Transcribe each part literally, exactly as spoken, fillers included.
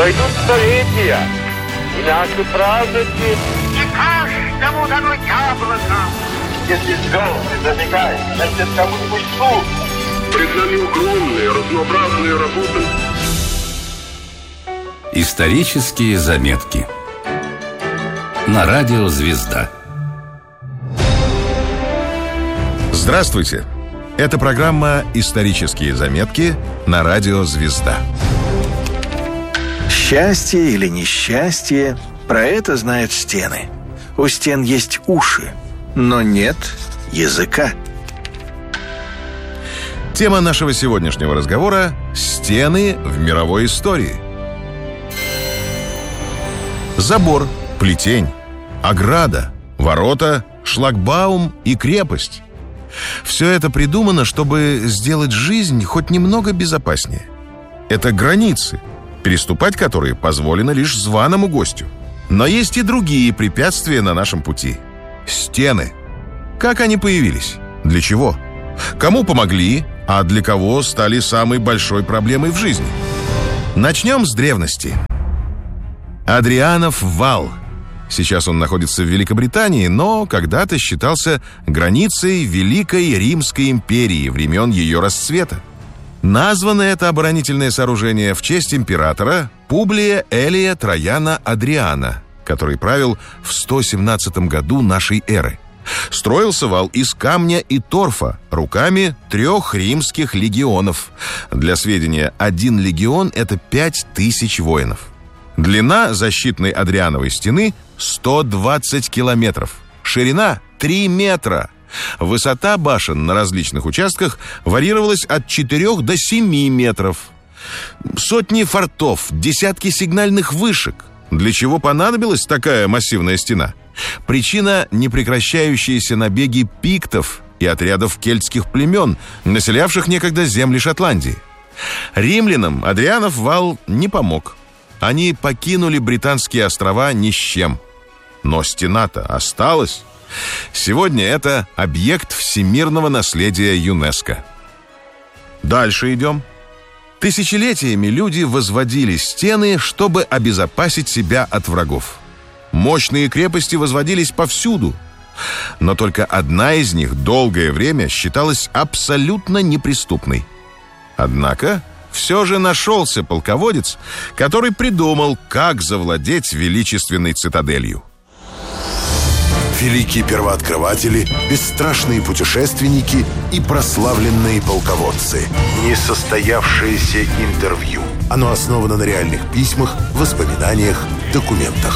Пройдут столетия, и наши праздники... Не каждому дано яблоко. Если звезды зажигают, значит, кому-нибудь суд. Пред нами огромные, разнообразные работы. Исторические заметки на радио «Звезда». Здравствуйте! Это программа «Исторические заметки» на радио «Звезда». Счастье или несчастье, про это знают стены. У стен есть уши, но нет языка. Тема нашего сегодняшнего разговора – стены в мировой истории. Забор, плетень, ограда, ворота, шлагбаум и крепость. Все это придумано, чтобы сделать жизнь хоть немного безопаснее. Это границы, переступать которые позволено лишь званому гостю. Но есть и другие препятствия на нашем пути. Стены. Как они появились? Для чего? Кому помогли, а для кого стали самой большой проблемой в жизни? Начнем с древности. Адрианов вал. Сейчас он находится в Великобритании, но когда-то считался границей Великой Римской империи времен ее расцвета. Названо это оборонительное сооружение в честь императора Публия Элия Трояна Адриана, который правил в сто семнадцатом году нашей эры. Строился вал из камня и торфа руками трех римских легионов. Для сведения, один легион – это пять тысяч воинов. Длина защитной Адриановой стены – сто двадцать километров. Ширина – три метра. Высота башен на различных участках варьировалась от четырёх до семи метров. Сотни фортов, десятки сигнальных вышек. Для чего понадобилась такая массивная стена? Причина – непрекращающиеся набеги пиктов и отрядов кельтских племен, населявших некогда земли Шотландии. Римлянам Адрианов вал не помог. Они покинули Британские острова ни с чем. Но стена-то осталась. Сегодня это объект всемирного наследия ЮНЕСКО. Дальше идем. Тысячелетиями люди возводили стены, чтобы обезопасить себя от врагов. Мощные крепости возводились повсюду. Но только одна из них долгое время считалась абсолютно неприступной. Однако все же нашелся полководец, который придумал, как завладеть величественной цитаделью. Великие первооткрыватели, бесстрашные путешественники и прославленные полководцы. Несостоявшееся интервью. Оно основано на реальных письмах, воспоминаниях, документах.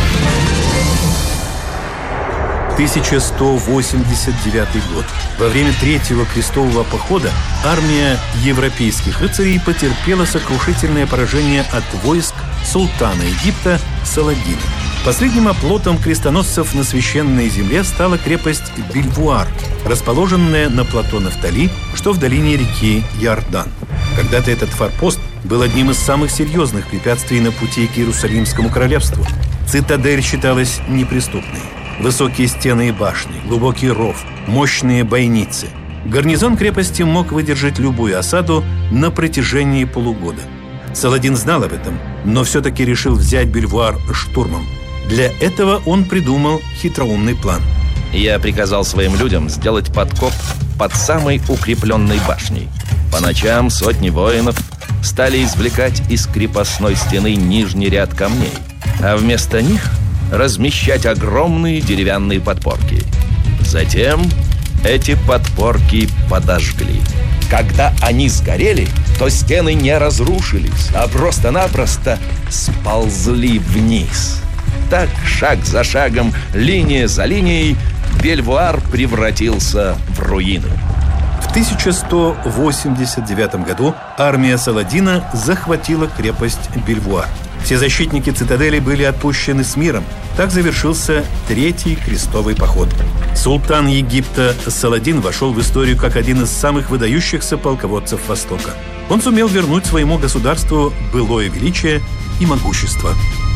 тысяча сто восемьдесят девятый год. Во время Третьего крестового похода армия европейских рыцарей потерпела сокрушительное поражение от войск султана Египта Саладина. Последним оплотом крестоносцев на священной земле стала крепость Бельвуар, расположенная на плато Нафтали, что в долине реки Иордан. Когда-то этот форпост был одним из самых серьезных препятствий на пути к Иерусалимскому королевству. Цитадель считалась неприступной. Высокие стены и башни, глубокий ров, мощные бойницы. Гарнизон крепости мог выдержать любую осаду на протяжении полугода. Саладин знал об этом, но все-таки решил взять Бельвуар штурмом. Для этого он придумал хитроумный план. Я приказал своим людям сделать подкоп под самой укрепленной башней. По ночам сотни воинов стали извлекать из крепостной стены нижний ряд камней, а вместо них размещать огромные деревянные подпорки. Затем эти подпорки подожгли. Когда они сгорели, то стены не разрушились, а просто-напросто сползли вниз. Так, шаг за шагом, линия за линией, Бельвуар превратился в руины. В тысяча сто восемьдесят девятом году армия Саладина захватила крепость Бельвуар. Все защитники цитадели были отпущены с миром. Так завершился Третий крестовый поход. Султан Египта Саладин вошел в историю как один из самых выдающихся полководцев Востока. Он сумел вернуть своему государству былое величие и могущество.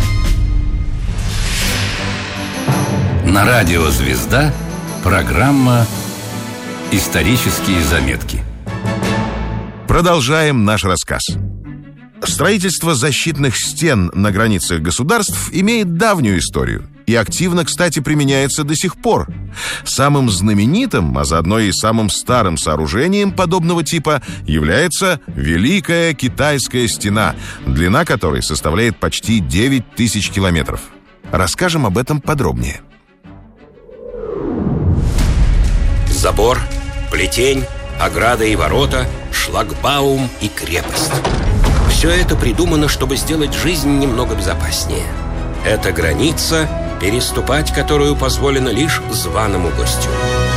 На радио «Звезда» программа «Исторические заметки». Продолжаем наш рассказ. Строительство защитных стен на границах государств имеет давнюю историю и активно, кстати, применяется до сих пор. Самым знаменитым, а заодно и самым старым сооружением подобного типа является Великая Китайская стена, длина которой составляет почти девять тысяч километров. Расскажем об этом подробнее. Забор, плетень, ограда и ворота, шлагбаум и крепость. Все это придумано, чтобы сделать жизнь немного безопаснее. Это граница, переступать которую позволено лишь званому гостю.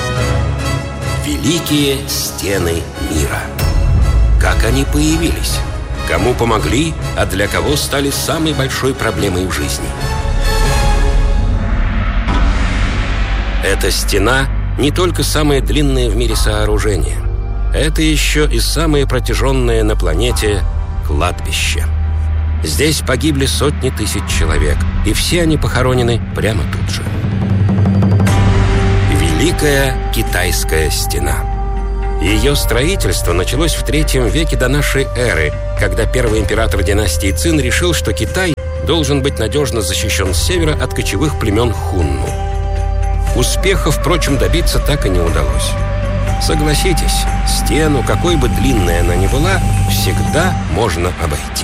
Великие стены мира. Как они появились? Кому помогли, а для кого стали самой большой проблемой в жизни? Эта стена не только самое длинное в мире сооружение. Это еще и самое протяженное на планете кладбище. Здесь погибли сотни тысяч человек, и все они похоронены прямо тут же. Великая Китайская стена. Ее строительство началось в третьем веке до нашей эры, когда первый император династии Цин решил, что Китай должен быть надежно защищен с севера от кочевых племен хунну. Успеха, впрочем, добиться так и не удалось. Согласитесь, стену, какой бы длинной она ни была, всегда можно обойти.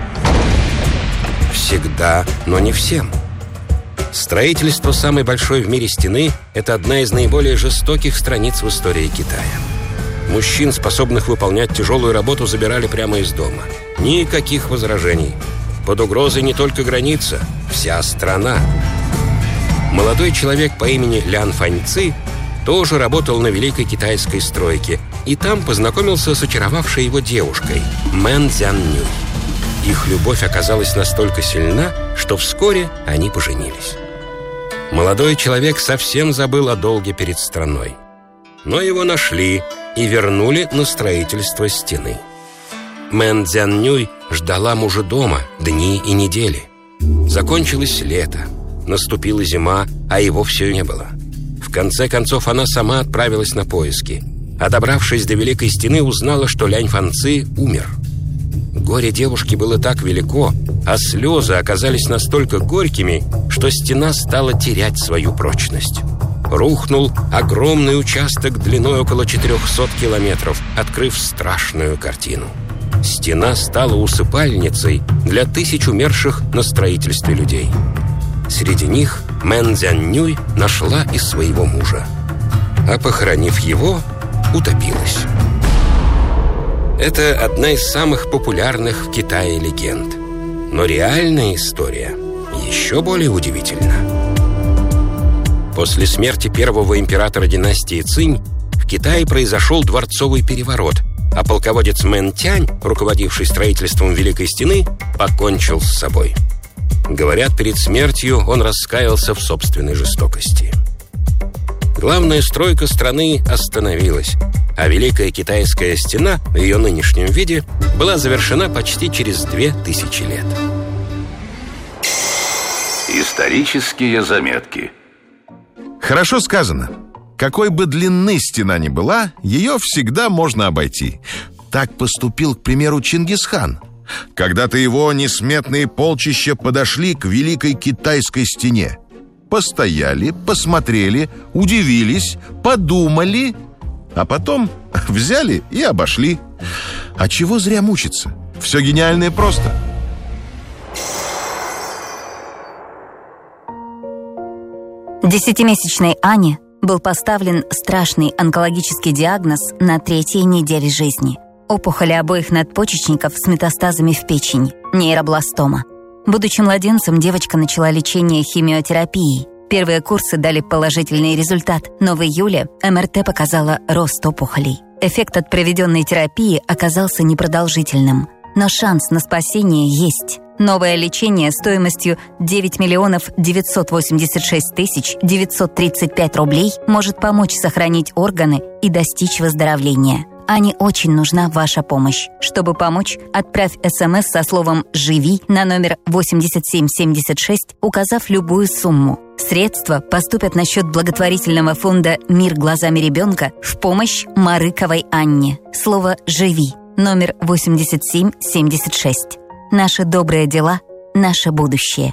Всегда, но не всем. Строительство самой большой в мире стены – это одна из наиболее жестоких страниц в истории Китая. Мужчин, способных выполнять тяжелую работу, забирали прямо из дома. Никаких возражений. Под угрозой не только граница, вся страна. Молодой человек по имени Лян Фаньци тоже работал на Великой Китайской стройке, и там познакомился с очаровавшей его девушкой Мэн Цзяннюй. Их любовь оказалась настолько сильна, что вскоре они поженились. Молодой человек совсем забыл о долге перед страной. Но его нашли и вернули на строительство стены. Мэн Цзяннюй ждала мужа дома дни и недели. Закончилось лето, наступила зима, а его все не было. В конце концов, она сама отправилась на поиски, а добравшись до Великой Стены, узнала, что Лянь Фанци умер. Горе девушки было так велико, а слезы оказались настолько горькими, что стена стала терять свою прочность. Рухнул огромный участок длиной около четырехсот километров, открыв страшную картину. Стена стала усыпальницей для тысяч умерших на строительстве людей. Среди них Мэн Цзяннюй нашла и своего мужа, а, похоронив его, утопилась. Это одна из самых популярных в Китае легенд. Но реальная история еще более удивительна. После смерти первого императора династии Цинь в Китае произошел дворцовый переворот, а полководец Мэн Тянь, руководивший строительством Великой Стены, покончил с собой. Говорят, перед смертью он раскаялся в собственной жестокости. Главная стройка страны остановилась, а Великая Китайская стена в ее нынешнем виде была завершена почти через две тысячи лет. Исторические заметки. Хорошо сказано. Какой бы длины стена ни была, ее всегда можно обойти. Так поступил, к примеру, Чингисхан. Когда-то его несметные полчища подошли к Великой Китайской стене. Постояли, посмотрели, удивились, подумали, а потом взяли и обошли. А чего зря мучиться? Все гениальное просто. Десятимесячной Ане был поставлен страшный онкологический диагноз на третьей неделе жизни. Опухоли обоих надпочечников с метастазами в печени, нейробластома. Будучи младенцем, девочка начала лечение химиотерапией. Первые курсы дали положительный результат, но в июле эм эр тэ показала рост опухолей. Эффект от проведенной терапии оказался непродолжительным, но шанс на спасение есть. Новое лечение стоимостью девять миллионов девятьсот восемьдесят шесть тысяч девятьсот тридцать пять рублей может помочь сохранить органы и достичь выздоровления. Ане очень нужна ваша помощь. Чтобы помочь, отправь СМС со словом «Живи» на номер восемьдесят семь семьдесят шесть, указав любую сумму. Средства поступят на счет благотворительного фонда «Мир глазами ребенка» в помощь Марыковой Анне. Слово «Живи» номер восемьдесят семь семьдесят шесть. Наши добрые дела – наше будущее.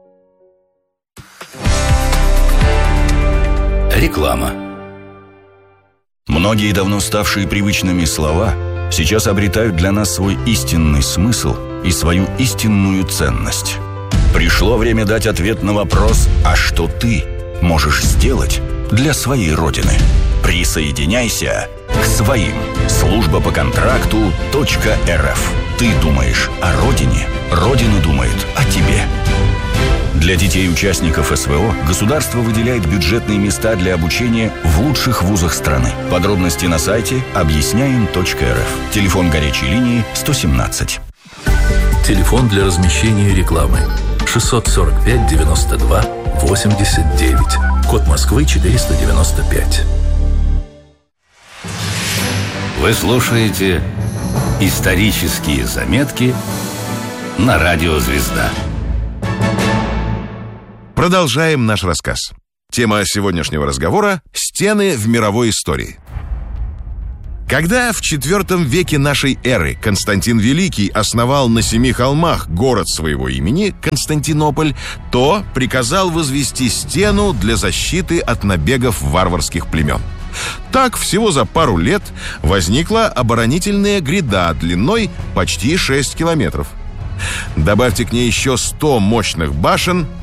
Реклама. Многие давно ставшие привычными слова сейчас обретают для нас свой истинный смысл и свою истинную ценность. Пришло время дать ответ на вопрос: а что ты можешь сделать для своей Родины? Присоединяйся к своим. Служба по контракту .рф. Ты думаешь о Родине, Родина думает о тебе. Для детей-участников СВО государство выделяет бюджетные места для обучения в лучших вузах страны. Подробности на сайте объясняем точка эр эф. Телефон горячей линии сто семнадцать. Телефон для размещения рекламы шестьсот сорок пять девяносто два восемьдесят девять. Код Москвы четыреста девяносто пять. Вы слушаете «Исторические заметки» на радио «Звезда». Продолжаем наш рассказ. Тема сегодняшнего разговора – стены в мировой истории. Когда в четвёртом веке нашей эры Константин Великий основал на семи холмах город своего имени, Константинополь, то приказал возвести стену для защиты от набегов варварских племен. Так, всего за пару лет возникла оборонительная гряда длиной почти шесть километров. Добавьте к ней еще сто мощных башен,